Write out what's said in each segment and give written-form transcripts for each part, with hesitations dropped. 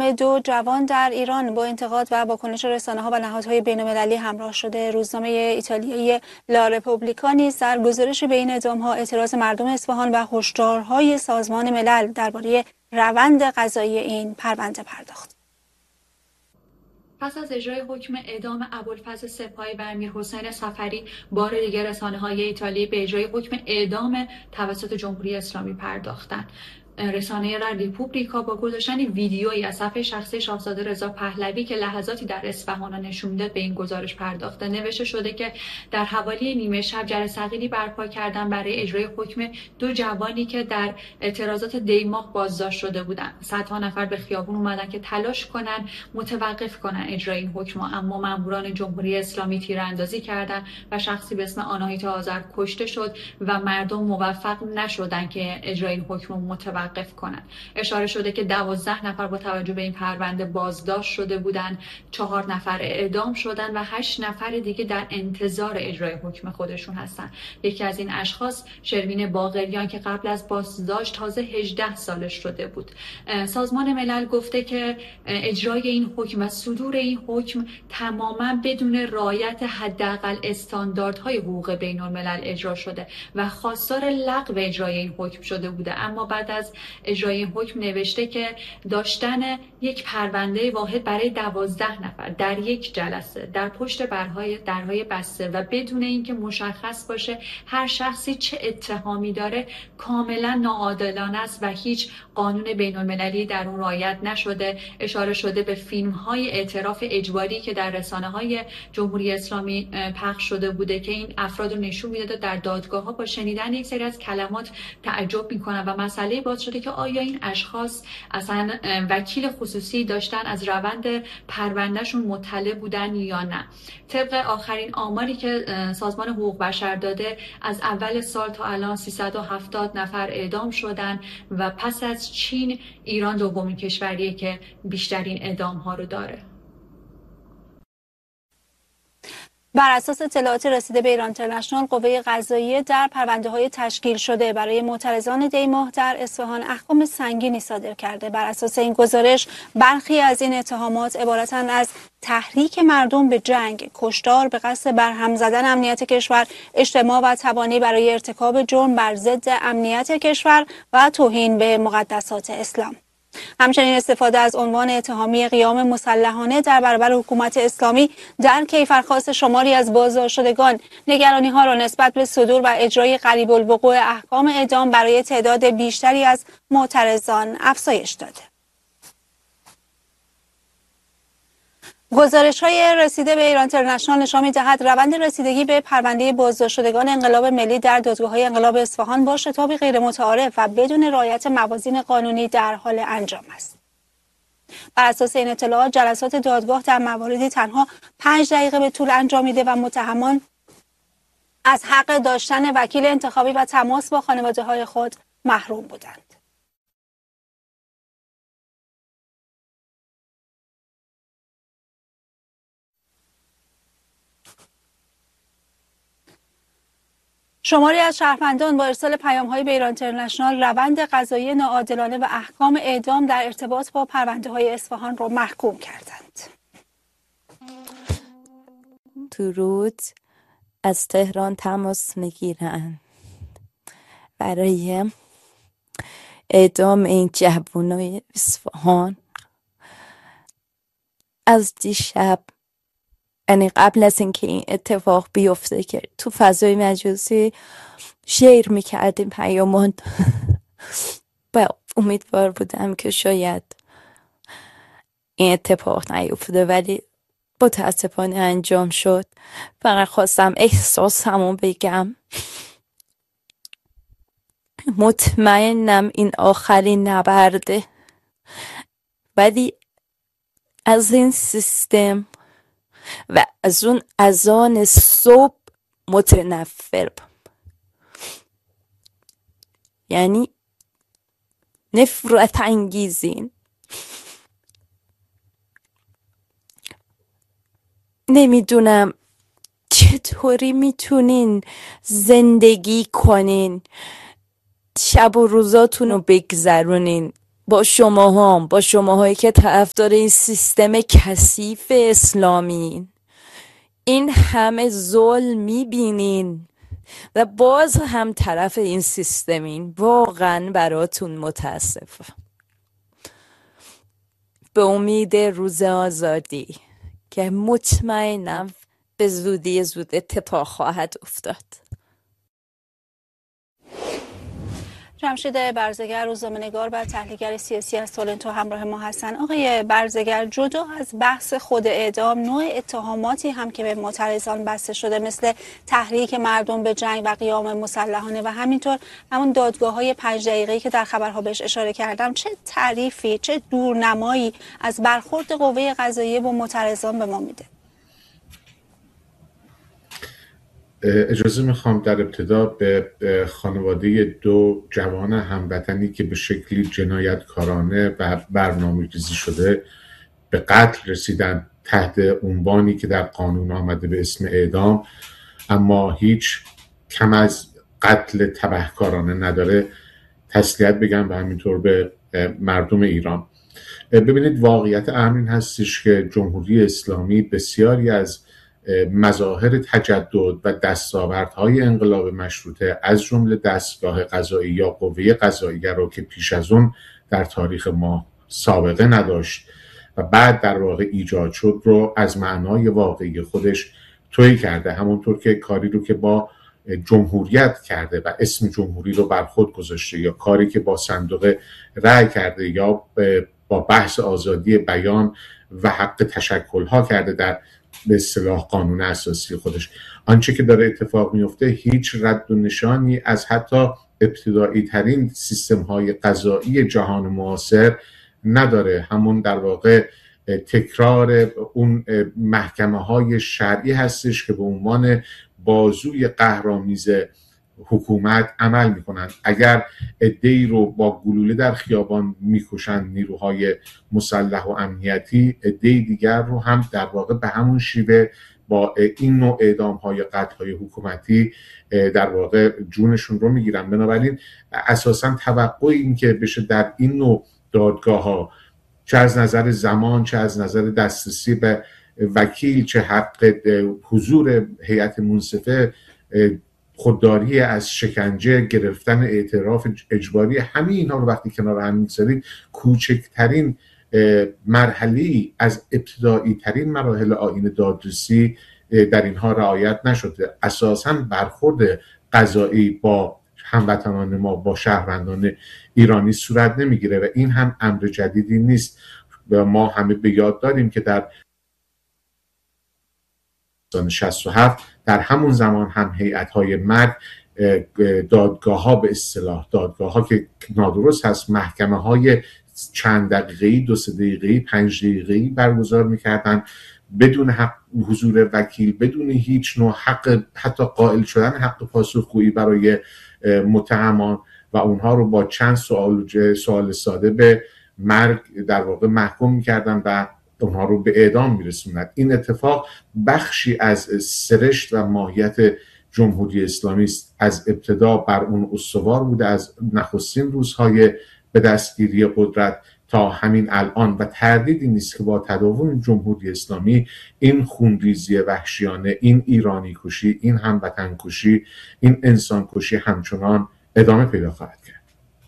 اعدام 2 جوان در ایران با انتقاد و واکنش رسانه‌ها و نهادهای بین‌المللی همراه شده. روزنامه ایتالیایی لا رپوبلیکا نیز در گزارش به این اعدام‌ها اعتراض مردم اصفهان و هشدارهای سازمان ملل درباره روند قضایی این پرونده پرداخت. پس از اجرای حکم اعدام ابوالفضل سپاهی و امیرحسین سفری، بار دیگر رسانه‌های ایتالی به اجرای حکم اعدام توسط جمهوری اسلامی پرداختند. رسانه لا رپوبلیکا با گذاشتن ویدیویی از صفحه شخصی شاهزاده رضا پهلوی که لحظاتی در اصفهان نشون می‌داد به این گزارش پرداخته. نوشته شده که در حوالی نیمه شب جلسه ثقیلی برپا کردن برای اجرای حکم 2 جوانی که در اعتراضات دیماه بازداشت شده بودند. صدها نفر به خیابون اومدن که تلاش کنن متوقف کنن اجرای این حکم، اما ماموران جمهوری اسلامی تیراندازی کردند و شخصی به اسم آناهیتا آذر کشته شد و مردم موفق نشدن که اجرای این حکم متوقف کنند. اشاره شده که 12 نفر با توجه به این پرونده بازداشت شده بودند، 4 نفر اعدام شدند و 8 نفر دیگه در انتظار اجرای حکم خودشون هستند. یکی از این اشخاص شروین باقریان که قبل از بازداشت تازه 18 سالش شده بود. سازمان ملل گفته که اجرای این حکم و صدور این حکم تماما بدون رعایت حداقل استانداردهای حقوق بین‌الملل اجرا شده و خواستار لغو اجرای این حکم شده بوده. اما بعد از اجرای این حکم نوشته که داشتن یک پرونده واحد برای 12 نفر در یک جلسه در پشت درهای بسته و بدون اینکه مشخص باشه هر شخصی چه اتهامی داره کاملا ناعادلانه است و هیچ قانون بین‌المللی در اون رعایت نشده. اشاره شده به فیلم‌های اعتراف اجباری که در رسانه‌های جمهوری اسلامی پخش شده بوده که این افراد رو نشون میداده در دادگاه‌ها با شنیدن یک سری از کلمات تعجب می‌کنن و مسئله باز شده که آیا این اشخاص اصلا وکیل خصوصی داشتن، از روند پروندهشون مطلع بودن یا نه. طبق آخرین آماری که سازمان حقوق بشر داده از اول سال تا الان 370 نفر اعدام شدن و پس از چین ایران دومین کشوریه که بیشترین اعدام ها رو داره. بر اساس اطلاعات رسیده به ایران اینترنشنال، قوه قضاییه در پرونده‌های تشکیل شده برای معترضان دیماه در اصفهان احکام سنگینی صادر کرده. بر اساس این گزارش برخی از این اتهامات عبارتند از تحریک مردم به جنگ، کشتار به قصد برهم زدن امنیت کشور، اجتماع و توانی برای ارتکاب جرم بر ضد امنیت کشور و توهین به مقدسات اسلام. همچنین استفاده از عنوان اتهامی قیام مسلحانه در برابر حکومت اسلامی در کیفرخواست شماری از بازداشتگان نگرانی ها را نسبت به صدور و اجرای قریب الوقوع احکام اعدام برای تعداد بیشتری از معترضان افزایش داده. گزارش‌های رسیده به ایران اینترنشنال نشان می‌دهد روند رسیدگی به پرونده بازداشتگان انقلاب ملی در دادگاه‌های انقلاب اصفهان با شتابی غیرمتعارف و بدون رعایت موازین قانونی در حال انجام است. بر اساس این اطلاعات جلسات دادگاه در مواردی تنها 5 دقیقه به طول انجامیده و متهمان از حق داشتن وکیل انتخابی و تماس با خانواده‌های خود محروم بودند. شماری از شهروندان با ارسال پیام‌های به ایران اینترنشنال روند قضایی ناعادلانه و احکام اعدام در ارتباط با پرونده‌های اصفهان را محکوم کردند. درود، از تهران تماس میگیرند برای اعدام این جوانای اصفهان. از دیشب، یعنی قبل از اینکه این اتفاق بیفته، که تو فضای مجازی شیر میکردیم پیامان و امیدوار بودم که شاید این اتفاق نیفته، ولی متاسفانه انجام شد. فقط خواستم احساسمو بگم. مطمئنم این آخرین نبرده، ولی از این سیستم و از اون اذان صبح متنفرم. یعنی نفرت انگیزین. نمیدونم چطوری میتونین زندگی کنین، شب و روزاتون رو بگذرونین با شماهایی که طرفدار این سیستم کثیف اسلامین، این همه ظلم میبینین و باز هم طرف این سیستمین. واقعا براتون متاسفم. به امید روز آزادی که مطمئنم به زودی اتفاق خواهد افتاد. جمشید برزگر، روزنامه‌نگار و تحلیلگر سیاسی از تورنتو همراه ما هستن. آقای برزگر، جدا از بحث خود اعدام، نوع اتهاماتی هم که به معترضان بسته شده مثل تحریک مردم به جنگ و قیام مسلحانه و همینطور همون دادگاه‌های 5 دقیقه‌ای که در خبرها بهش اشاره کردم، چه تعریفی، چه دورنمایی از برخورد قوه قضاییه با معترضان به ما میده؟ اجازه میخوام در ابتدا به خانواده 2 جوان هموطنی که به شکلی جنایتکارانه و برنامه‌ریزی شده به قتل رسیدن تحت عنوانی که در قانون آمده به اسم اعدام، اما هیچ کم از قتل تبهکارانه نداره، تسلیت بگم و همینطور به مردم ایران. ببینید، واقعیت امر این هستش که جمهوری اسلامی بسیاری از مظاهر تجدد و دستاوردهای انقلاب مشروطه از جمله دستگاه قضایی یا قوه قضاییه رو که پیش از اون در تاریخ ما سابقه نداشت و بعد در واقع ایجاد شد رو از معنای واقعی خودش تویی کرده، همونطور که کاری رو که با جمهوریت کرده و اسم جمهوری رو بر خود گذاشته، یا کاری که با صندوق رأی کرده، یا با بحث آزادی بیان و حق تشکل‌ها کرده در به اصطلاح قانون اساسی خودش. آنچه که داره اتفاق میفته هیچ رد و نشانی از حتی ابتدایی ترین سیستم های قضایی جهان معاصر نداره. همون در واقع تکرار اون محکمه های شرعی هستش که به عنوان بازوی قهرآمیز حکومت عمل میکنند. اگر عده‌ای رو با گلوله در خیابان میکشند نیروهای مسلح و امنیتی، عده‌ای دیگر رو هم در واقع به همون شیوه با این نوع اعدام‌های قتل‌های حکومتی در واقع جونشون رو میگیرن. بنابراین اساساً توقع این که بشه در این نوع دادگاه‌ها چه از نظر زمان، چه از نظر دسترسی به وکیل، چه حق حضور هیئت منصفه، خودداری از شکنجه، گرفتن اعتراف اجباری، همه اینها رو وقتی کنار هم می‌گذارید، کوچکترین مرحله از ابتدایی ترین مراحل آیین دادرسی در اینها رعایت نشده. اساساً برخورد قضایی با هموطنان ما، با شهروندان ایرانی صورت نمیگیره و این هم امر جدیدی نیست. و ما همه به یاد داریم که در سال 67 در همون زمان هم هیئت‌های مرگ، دادگاه‌ها به اصطلاح دادگاه‌ها که نادرست هست، محکمه‌های چند دقیقه‌ای، 2-3 دقیقه‌ای، 5 دقیقه‌ای برگزار می‌کردن بدون حق حضور وکیل، بدون هیچ نوع حق حتی قائل شدن حق پاسخگویی برای متهمان و اونها رو با چند سوال ساده به مرگ در واقع محکوم می‌کردن و اونها رو به اعدام میرسوند. این اتفاق بخشی از سرشت و ماهیت جمهوری اسلامی است. از ابتدا بر اون استوار بوده، از نخستین روزهای به دستگیری قدرت تا همین الان، و تردیدی نیست که با تداوم جمهوری اسلامی این خونریزی وحشیانه، این ایرانی کشی، این هموطن کشی، این انسان کشی همچنان ادامه پیدا خواهد کرد.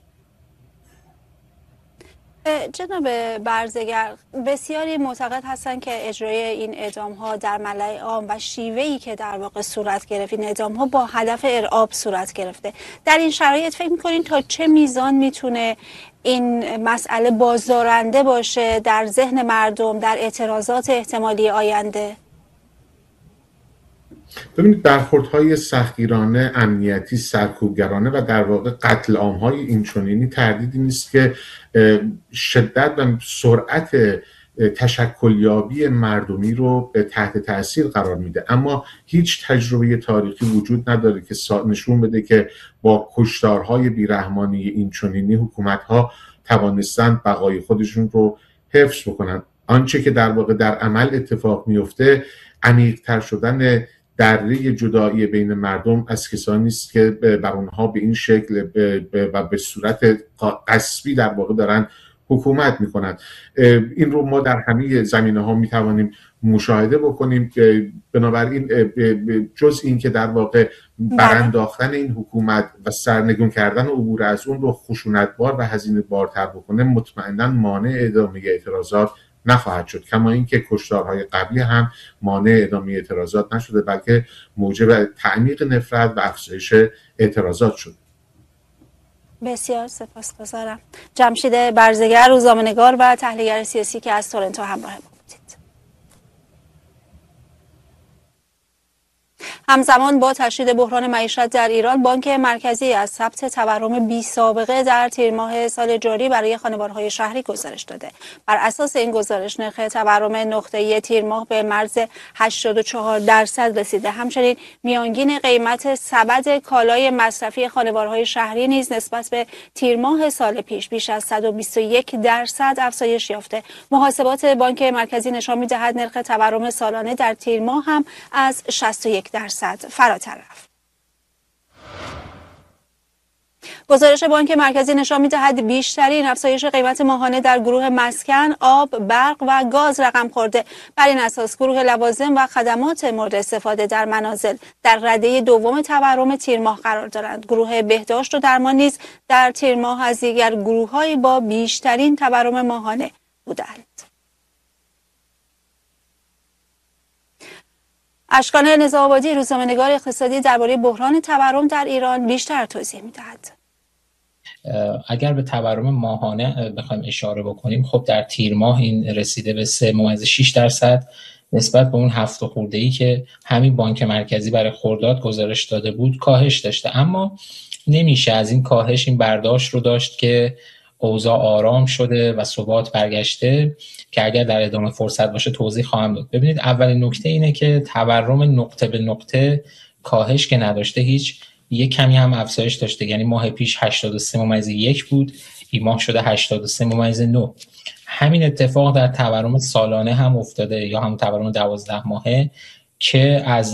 جناب برزگر، بسیاری معتقد هستند که اجرای این اعدام‌ها در ملأ عام و شیوهی که در واقع صورت گرفت این اعدام‌ها با هدف ارعاب صورت گرفته. در این شرایط فکر می‌کنین تا چه میزان میتونه این مسئله بازدارنده باشه در ذهن مردم در اعتراضات احتمالی آینده؟ ببینید، برخوردهای سختگیرانه، امنیتی، سرکوبگرانه و در واقع قتل عام‌های اینچنینی تردیدی نیست که شدت و سرعت تشکلیابی مردمی رو تحت تاثیر قرار میده. اما هیچ تجربه تاریخی وجود نداره که نشون بده که با کشتارهای بیرحمانه اینچنینی حکومت‌ها توانستن بقای خودشون رو حفظ بکنن. آنچه که در واقع در عمل اتفاق میفته عمیق‌تر شدن دره جدایی بین مردم از کسانی است که بر اونها به این شکل و به صورت قصبی در واقع دارن حکومت میکنند. این رو ما در همه زمینه‌ها میتوانیم مشاهده بکنیم. بنابراین جز این که در واقع برانداختن این حکومت و سرنگون کردن عبور از اون رو خشونتبار و هزینه بارتر بکنه، مطمئنا مانع ادامه اعتراضات نخواهد شد. کما اینکه کشتارهای قبلی هم مانع ادامه اعتراضات نشده، بلکه موجب تعمیق نفرت و افزایش اعتراضات شد. بسیار سپاسگزارم. جمشید برزگر، روزنامه‌نگار و تحلیلگر سیاسی که از تورنتو همراه ما بودید. همزمان با تشدید بحران معیشت در ایران، بانک مرکزی از ثبت تورم بی سابقه در تیر ماه سال جاری برای خانوارهای شهری گزارش داده. بر اساس این گزارش نرخ تورم نقطه‌ای تیر ماه به مرز 84% رسیده. همچنین میانگین قیمت سبد کالای مصرفی خانوارهای شهری نیز نسبت به تیر ماه سال پیش بیش از 121% افزایش یافته. محاسبات بانک مرکزی نشان می‌دهد نرخ تورم سالانه در تیر ماه هم از 61% فراتر رفت. گزارش بانک مرکزی نشان می‌دهد بیشترین افزایش قیمت ماهانه در گروه مسکن، آب، برق و گاز رقم خورده. بر این اساس گروه لوازم و خدمات مورد استفاده در منازل در رده دوم تورم تیر ماه قرار دارند. گروه بهداشت و درمان نیز در تیر ماه از دیگر گروه‌های با بیشترین تورم ماهانه بودند. اشکان نزاع‌آبادی، روزنامه‌نگار اقتصادی، درباره بحران تورم در ایران بیشتر توضیح می‌دهد. اگر به تورم ماهانه بخوایم اشاره بکنیم، خب در تیر ماه این رسیده به 3.6% نسبت به اون 7 خورده‌ای که همین بانک مرکزی برای خرداد گزارش داده بود کاهش داشته. اما نمیشه از این کاهش این برداشت رو داشت که اوضاع آرام شده و ثبات برگشته، که اگر در ادامه فرصت باشه توضیح خواهم داد. ببینید، اولین نکته اینه که تورم نقطه به نقطه کاهش که نداشته، هیچ یک کمی هم افزایش داشته. یعنی ماه پیش 83.1 بود، این ماه شده 83.9. همین اتفاق در تورم سالانه هم افتاده، یا هم تورم 12 ماهه که از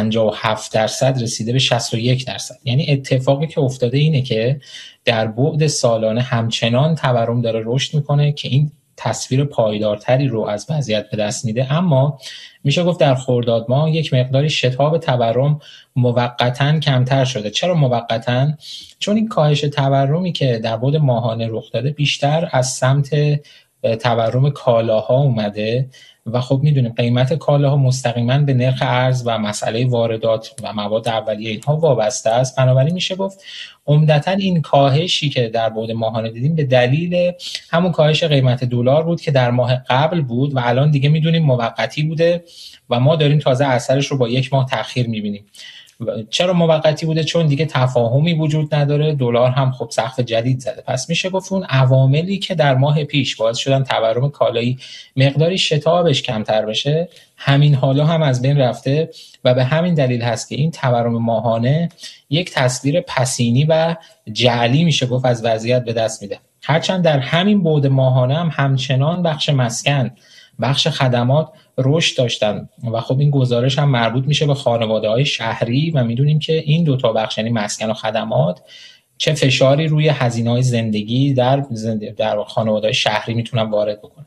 57% رسیده به 61%. یعنی اتفاقی که افتاده اینه که در بعد سالانه همچنان تورم داره رشد میکنه که این تصویر پایدارتری رو از وضعیت به دست میده. اما میشه گفت در خرداد ماه یک مقداری شتاب تورم موقتاً کمتر شده. چرا موقتاً؟ چون این کاهش تورمی که در بعد ماهانه رخ داده بیشتر از سمت تورم کالاها اومده و خب میدونیم قیمت کالاها مستقیما به نرخ ارز و مسئله واردات و مواد اولیه اینها وابسته است. بنابراین میشه گفت عمدتاً این کاهشی که در بعد ماهانه دیدیم به دلیل همون کاهش قیمت دلار بود که در ماه قبل بود و الان دیگه میدونیم موقتی بوده و ما داریم تازه اثرش رو با یک ماه تأخیر میبینیم. چرا موقتی بوده؟ چون دیگه تفاهمی وجود نداره، دلار هم خب سقف جدید زده. پس میشه گفت اون عواملی که در ماه پیش باعث شدن تورم کالایی مقداری شتابش کمتر بشه، همین حالا هم از بین رفته و به همین دلیل هست که این تورم ماهانه یک تصویر پسینی و جعلی میشه گفت از وضعیت به دست میده. هرچند در همین بعد ماهانه هم همچنان بخش مسکن، بخش خدمات رشد داشتن و خب این گزارش هم مربوط میشه به خانواده‌های شهری و میدونیم که این دو تا بخش، یعنی مسکن و خدمات، چه فشاری روی هزینه‌های زندگی در خانواده‌های شهری میتونن وارد بکنن.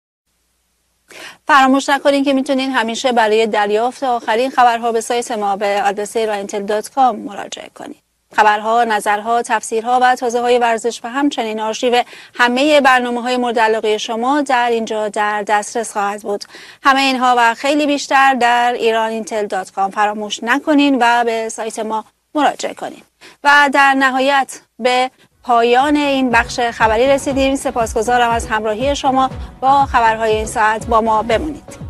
فراموش نکنین که میتونین همیشه برای دریافت آخرین خبرها به سایت ما به آدرس irantel.com مراجعه کنین. خبرها، نظرها، تفسیرها و تازه‌های ورزش و همچنین آرشیو همه برنامه‌های مورد علاقه شما در اینجا در دسترس خواهد بود. همه اینها و خیلی بیشتر در irantel.com. فراموش نکنین و به سایت ما مراجعه کنین. و در نهایت به پایان این بخش خبری رسیدیم. سپاسگزارم از همراهی شما با خبرهای این ساعت. با ما بمونید.